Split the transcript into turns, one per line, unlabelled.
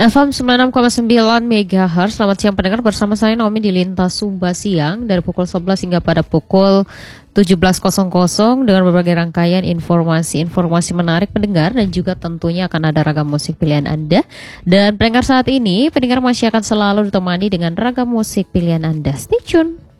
FM 96,9 MHz. Selamat siang pendengar, bersama saya Naomi di Lintas Sumba Siang dari pukul 11 hingga pada pukul 17.00 dengan berbagai rangkaian informasi menarik pendengar, dan juga tentunya akan ada ragam musik pilihan Anda. Dan pendengar, saat ini pendengar masih akan selalu ditemani dengan ragam musik pilihan Anda. Stay tune.